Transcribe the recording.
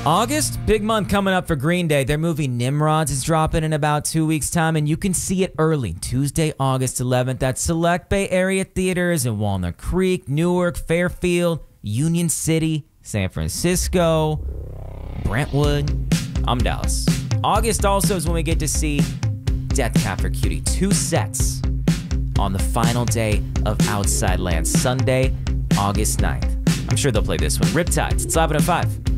August, big month coming up for Green Day. Their movie Nimrods is dropping in about 2 weeks' time, and you can see it early, Tuesday, August 11th at select Bay Area theaters in Walnut Creek, Newark, Fairfield, Union City, San Francisco, Brentwood. I'm Dallas. August also is when we get to see Death Cab for Cutie. 2 sets on the final day of Outside Lands, Sunday, August 9th. I'm sure they'll play this one. Riptides, it's 11:05.